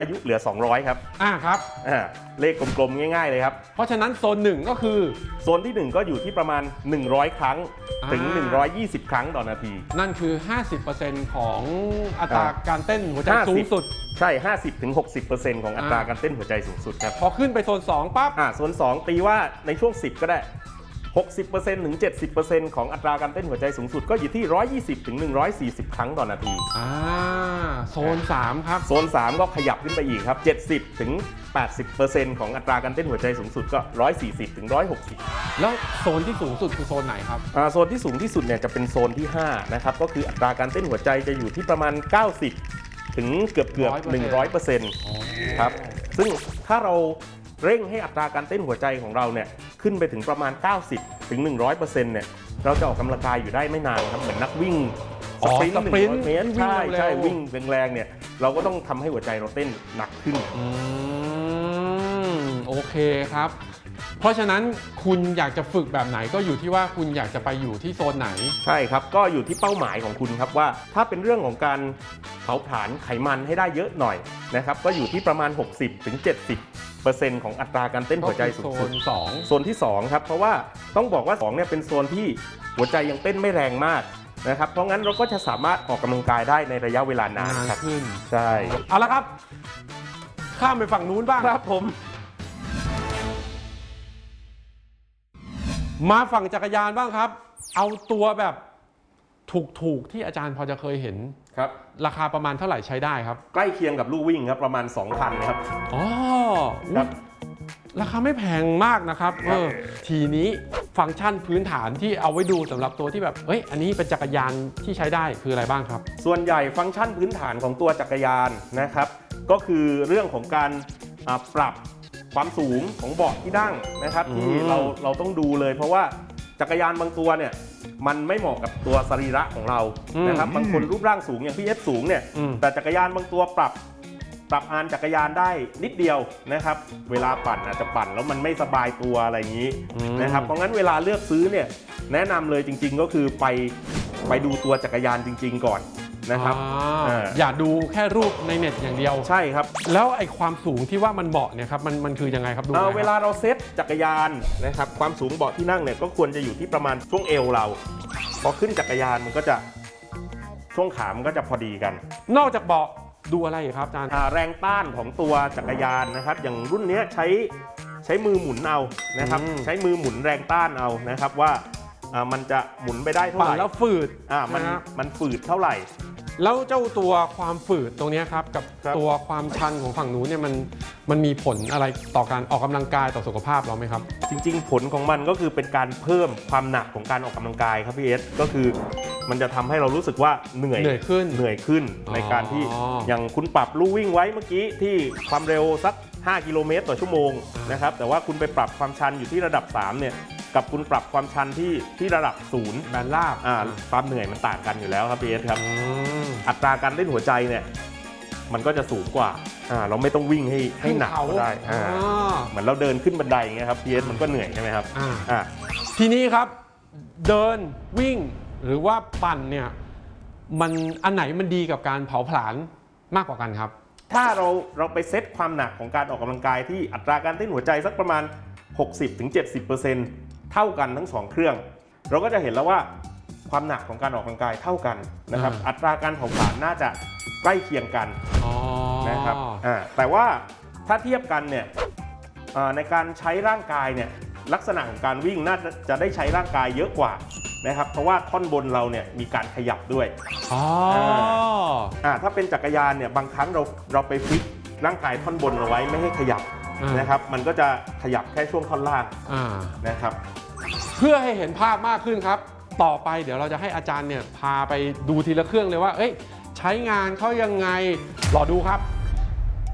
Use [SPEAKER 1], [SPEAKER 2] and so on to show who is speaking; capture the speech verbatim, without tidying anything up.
[SPEAKER 1] อายุเหลือสองร้อยครับ
[SPEAKER 2] อ่าครับ
[SPEAKER 1] อ่าเลขกลมๆง่ายๆเลยครับ
[SPEAKER 2] เพราะฉะนั้นโซนหนึ่งก็คือ
[SPEAKER 1] โซนที่หนึ่งก็อยู่ที่ประมาณหนึ่งร้อยครั้งถึงหนึ่งร้อยยี่สิบครั้งต่อนาที
[SPEAKER 2] นั่นคือ ห้าสิบเปอร์เซ็นต์ ของอัตราการเต้นหัวใจสูงสุด
[SPEAKER 1] ใช่ ห้าสิบถึงหกสิบเปอร์เซ็นต์ ของอัตราการเต้นหัวใจสูงสุดครับ
[SPEAKER 2] พอขึ้นไปโซนสองปั๊บ
[SPEAKER 1] อ่าโซนสองตีว่าในช่วงสิบก็ได้หกสิบเปอร์เซ็นต์ ถึง เจ็ดสิบเปอร์เซ็นต์ ของอัตราการเต้นหัวใจสูงสุดก็อยู่ที่หนึ่งร้อยยี่สิบถึงหนึ่งร้อยสี่สิบครั้งต่อนาที
[SPEAKER 2] อ่าโซนสามครับ
[SPEAKER 1] โซนสามก็ขยับขึ้นไปอีกครับเจ็ดสิบถึงแปดสิบเปอร์เซ็นต์ ของอัตราการเต้นหัวใจสูงสุดก็หนึ่งร้อยสี่สิบถึงหนึ่งร้อยหกสิบ
[SPEAKER 2] แล้วโซนที่สูงสุดคือโซนไหนครับ
[SPEAKER 1] อ่าโซนที่สูงที่สุดเนี่ยจะเป็นโซนที่ห้านะครับก็คืออัตราการเต้นหัวใจจะอยู่ที่ประมาณเก้าสิบถึงเกือบเกือบหนึ่งร้อยเปอร์เซ็นต์ครับซึ่งถ้าเราเร่งให้อัตราการเต้นหัวใจของเราเนี่ยขึ้นไปถึงประมาณเก้าสิบถึงหนึ่งร้อยเปอร์เซ็นต์เนี่ยเราจะออกกำลังกายอยู่ได้ไม่นานครับเหมือนนักวิ่ง
[SPEAKER 2] สปรินต์หนึ่งร้อย
[SPEAKER 1] เมตรใช่ใช่วิ่งแรงๆเนี่ยเราก็ต้องทำให้หัวใจเราเต้นหนักขึ้น
[SPEAKER 2] อืมโอเคครับเพราะฉะนั้นคุณอยากจะฝึกแบบไหนก็อยู่ที่ว่าคุณอยากจะไปอยู่ที่โซนไหน
[SPEAKER 1] ใช่ครับก็อยู่ที่เป้าหมายของคุณครับว่าถ้าเป็นเรื่องของการเผาผลาญไขมันให้ได้เยอะหน่อยนะครับก็อยู่ที่ประมาณ หกสิบถึงเจ็ดสิบเปอร์เซ็นต์ ของอัตราการเต้นหัวใจสูงสุด
[SPEAKER 2] โซนสอง
[SPEAKER 1] โซนที่สองครับเพราะว่าต้องบอกว่าสองเนี่ยเป็นโซนที่หัวใจยังเต้นไม่แรงมากนะครับเพราะงั้นเราก็จะสามารถออกกำลังกายได้ในระยะเวลานาน
[SPEAKER 2] ขึ้น
[SPEAKER 1] ใช่
[SPEAKER 2] เอาละครับข้ามไปฝั่งนู้นบ้าง
[SPEAKER 1] ครับผม
[SPEAKER 2] มาฝั่งจักรยานบ้างครับเอาตัวแบบถูกๆที่อาจารย์พอจะเคยเห็น
[SPEAKER 1] ครับ
[SPEAKER 2] ราคาประมาณเท่าไหร่ใช้ได้ครับ
[SPEAKER 1] ใกล้เคียงกับลู่วิ่งครับประมาณ สองพัน ครับ
[SPEAKER 2] อ๋อครับราคาไม่แพงมากนะครับเออทีนี้ฟังก์ชันพื้นฐานที่เอาไว้ดูสำหรับตัวที่แบบเอ้ยอันนี้เป็นจักรยานที่ใช้ได้คืออะไรบ้างครับ
[SPEAKER 1] ส่วนใหญ่ฟังก์ชันพื้นฐานของตัวจักรยานนะครับก็คือเรื่องของการปรับความสูงของเบาะที่นั่งนะครับที่เราเราต้องดูเลยเพราะว่าจักรยานบางตัวเนี่ยมันไม่เหมาะกับตัวสรีระของเรานะครับบางคนรูปร่างสูงอย่างพี่เอสสูงเนี่ยแต่จักรยานบางตัวปรับปรับอานจักรยานได้นิดเดียวนะครับเวลาปั่นอาจจะปั่นแล้วมันไม่สบายตัวอะไรอย่างนี้นะครับเพราะงั้นเวลาเลือกซื้อเนี่ยแนะนำเลยจริงๆก็คือไปไปดูตัวจักรยานจริงๆก่อนนะครับ
[SPEAKER 2] อ, อย่าดูแค่รูปในเน็ตอย่างเดียว
[SPEAKER 1] ใช่ครับ
[SPEAKER 2] แล้วไอ้ความสูงที่ว่ามันเบาะเนี่ยครับมันมันคือยังไงครับดู
[SPEAKER 1] เวลาเราเซตจักรยานนะครับความสูงเบาะที่นั่งเนี่ยก็ควรจะอยู่ที่ประมาณช่วงเอวเราพอขึ้นจักรยานมันก็จะช่วงขามันก็จะพอดีกัน
[SPEAKER 2] นอกจากเบาะดูอะไรครับอาจารย์
[SPEAKER 1] แรงต้านของตัวจักรยานนะครับอย่างรุ่นนี้ใช้ใช้มือหมุนเอานะครับใช้มือหมุนแรงต้านเอานะครับว่ามันจะหมุนไปได้เท่าไหร่
[SPEAKER 2] แล้วฝืด
[SPEAKER 1] อ่ามันมันฝืดเท่าไหร่
[SPEAKER 2] แล้วเจ้าตัวความฝืดตรงนี้ครับกับตัวความชันของฝั่งนู้นเนี่ยมันมันมีผลอะไรต่อการออกกำลังกายต่อสุขภาพเราไหมครับ
[SPEAKER 1] จริงๆผลของมันก็คือเป็นการเพิ่มความหนักของการออกกำลังกายครับพี่เอสก็คือมันจะทำให้เรารู้สึกว่าเหนื่อย
[SPEAKER 2] เหนื่อยขึ้น
[SPEAKER 1] เหนื่อยขึ้นในการที่อย่างคุณปรับลู่วิ่งไว้เมื่อกี้ที่ความเร็วสักห้ากิโลเมตรต่อชั่วโมงนะครับแต่ว่าคุณไปปรับความชันอยู่ที่ระดับสามเนี่ยกับคุณปรับความชันที่ที่ระดับศูนย์
[SPEAKER 2] แบนราบ
[SPEAKER 1] อ่าความเหนื่อยมันต่างกันอยู่แล้วครับพี่เอสครับอัตราการเต้นหัวใจเนี่ยมันก็จะสูงกว่าอ่าเราไม่ต้องวิ่งให้ให้หนักก็ได้อ่าเหมือนเราเดินขึ้นบันไดอย่างเงี้ยครับพี่เอสมันก็เหนื่อยใช่ไหมครับ
[SPEAKER 2] อ่าทีนี้ครับเดินวิ่งหรือว่าปั่นเนี่ยมันอันไหนมันดีกับการเผาผลาญมากกว่ากันครับ
[SPEAKER 1] ถ้าเราเราไปเซตความหนักของการออกกำลังกายที่อัตราการเต้นหัวใจสักประมาณ หกสิบถึงเจ็ดสิบเปอร์เซ็นต์ เท่ากันทั้งสองเครื่องเราก็จะเห็นแล้วว่าความหนักของการออกกำลังกายเท่ากันนะครับอัตราการเผาผลาญน่าจะใกล้เคียงกันนะครับแต่ว่าถ้าเทียบกันเนี่ยในการใช้ร่างกายเนี่ยลักษณะของการวิ่งน่าจะได้ใช้ร่างกายเยอะกว่านะครับเพราะว่าท่อนบนเราเนี่ยมีการขยับด้วย
[SPEAKER 2] อ๋อ
[SPEAKER 1] อ่าถ้าเป็นจักรยานเนี่ยบางครั้งเราเราไปฟิกร่างกายท่อนบนเอาไว้ไม่ให้ขยับนะครับมันก็จะขยับแค่ช่วงท่อนล่างนะครับ
[SPEAKER 2] เพื่อให้เห็นภาพมากขึ้นครับต่อไปเดี๋ยวเราจะให้อาจารย์เนี่ยพาไปดูทีละเครื่องเลยว่าเอ้ยใช้งานเขายังไงรอดูครับ